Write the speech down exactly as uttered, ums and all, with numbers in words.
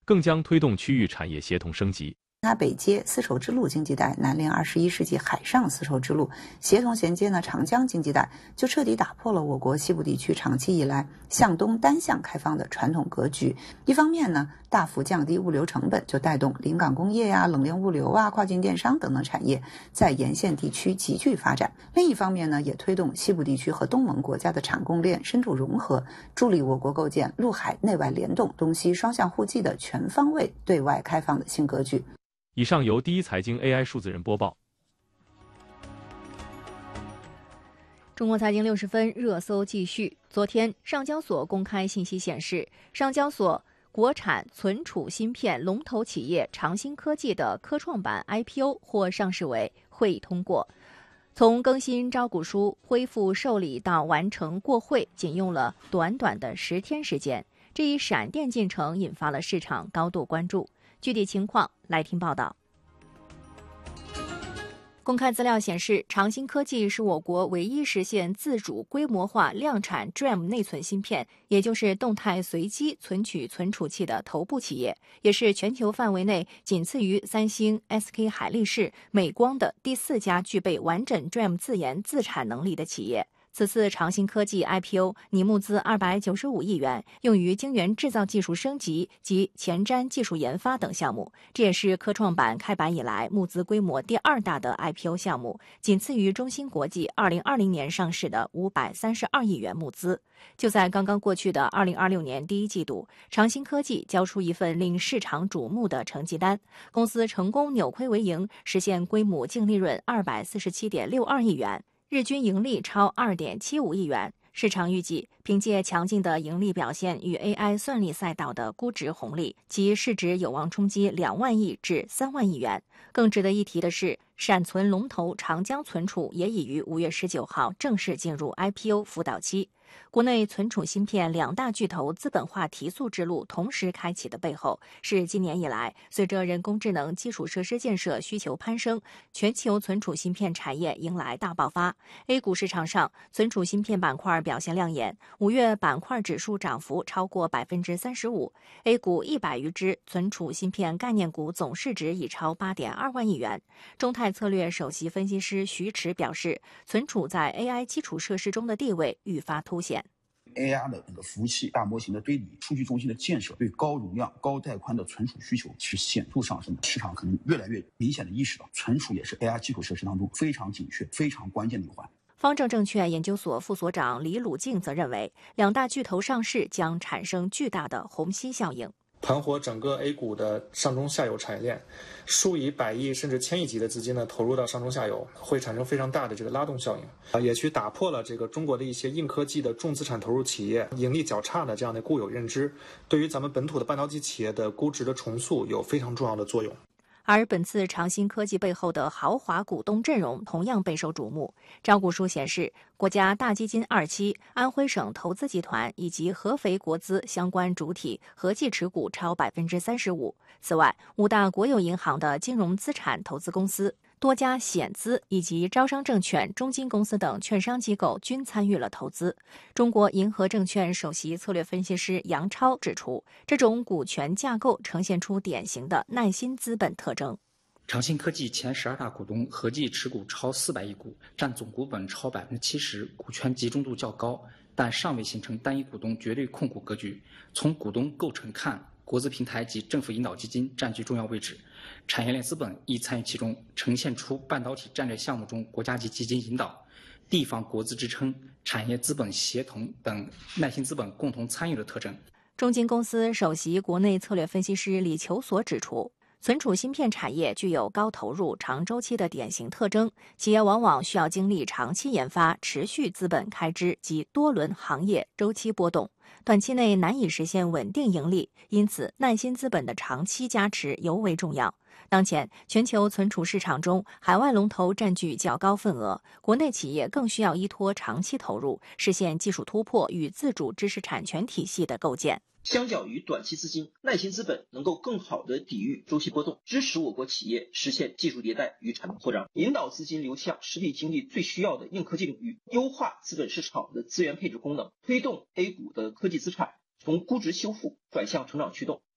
更将推动区域产业协同升级。 它北接丝绸之路经济带，南连二十一世纪海上丝绸之路，协同衔接呢长江经济带，就彻底打破了我国西部地区长期以来向东单向开放的传统格局。一方面呢，大幅降低物流成本，就带动临港工业呀、冷链物流啊、跨境电商等等产业在沿线地区急剧发展；另一方面呢，也推动西部地区和东盟国家的产供链深度融合，助力我国构建陆海内外联动、东西双向互济的全方位对外开放的新格局。 以上由第一财经 A I 数字人播报。 中国财经六十分热搜继续。昨天，上交所公开信息显示，上交所国产存储芯片龙头企业长兴科技的科创板 I P O 获上市委会议通过。从更新招股书、恢复受理到完成过会，仅用了短短的十天时间，这一闪电进程引发了市场高度关注。具体情况来听报道。公开资料显示，长兴科技是我国唯一实现自主规模化量产 D R A M 内存芯片，也就是动态随机存取存储器的头部企业，也是全球范围内仅次于三星、S K 海力士、美光的第四家具备完整 D R A M 自研自产能力的企业。此次长兴科技 I P O 拟募资二百九十五亿元，用于晶圆制造技术升级及前瞻技术研发等项目。这也是科创板开板以来募资规模第二大的 I P O 项目，仅次于中芯国际二零二零年上市的五百三十二亿元募资。就在刚刚过去的二零二六年第一季度，长兴科技交出一份令市场瞩目的成绩单，公司成功扭亏为盈，实现规模净利润二百四十七点六二亿元。日均盈利超 二点七五亿元，市场预计凭借强劲的盈利表现与 A I 算力赛道的估值红利，其市值有望冲击两万亿至三万亿元。更值得一提的是，闪存龙头长江存储也已于五月十九号正式进入 I P O 辅导期。国内存储芯片两大巨头资本化提速之路同时开启的背后，是今年以来随着人工智能基础设施建设需求攀升，全球存储芯片产业迎来大爆发。A 股市场上，存储芯片板块表现亮眼，五月板块指数涨幅超过百分之三十五。A 股一百余只存储芯片概念股总市值已超八点二万亿元。中泰策略首席分析师徐驰表示，存储在 A I 基础设施中的地位愈发凸显。 A I 的那个服务器、大模型的堆叠、数据中心的建设，对高容量、高带宽的存储需求是显著上升的。市场可能越来越明显的意识到，存储也是 A I 基础设施当中非常紧缺、非常关键的一环。 方正证券研究所副所长李鲁静则认为，两大巨头上市将产生巨大的虹吸效应。 盘活整个 A 股的上中下游产业链，数以百亿甚至千亿级的资金呢投入到上中下游，会产生非常大的这个拉动效应啊，也去打破了这个中国的一些硬科技的重资产投入企业盈利较差的这样的固有认知，对于咱们本土的半导体企业的估值的重塑有非常重要的作用。 而本次长兴科技背后的豪华股东阵容同样备受瞩目。招股书显示，国家大基金二期、安徽省投资集团以及合肥国资相关主体合计持股超百分之三十五。此外，五大国有银行的金融资产投资公司、多家险资以及招商证券、中金公司等券商机构均参与了投资。中国银河证券首席策略分析师杨超指出，这种股权架构呈现出典型的耐心资本特征。 长兴科技前十二大股东合计持股超四百亿股，占总股本超百分之七十，股权集中度较高，但尚未形成单一股东绝对控股格局。从股东构成看，国资平台及政府引导基金占据重要位置，产业链资本亦参与其中，呈现出半导体战略项目中国家级基金引导、地方国资支撑、产业资本协同等耐心资本共同参与的特征。 中金公司首席国内策略分析师李求所指出，存储芯片产业具有高投入、长周期的典型特征，企业往往需要经历长期研发、持续资本开支及多轮行业周期波动，短期内难以实现稳定盈利，因此耐心资本的长期加持尤为重要。当前，全球存储市场中，海外龙头占据较高份额，国内企业更需要依托长期投入，实现技术突破与自主知识产权体系的构建。 相较于短期资金，耐心资本能够更好地抵御周期波动，支持我国企业实现技术迭代与产能扩张，引导资金流向实体经济最需要的硬科技领域，优化资本市场的资源配置功能，推动 A 股的科技资产从估值修复转向成长驱动。